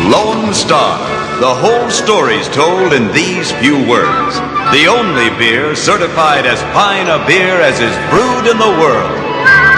Lone Star. The whole story's told in these few words. The only beer certified as fine a beer as is brewed in the world.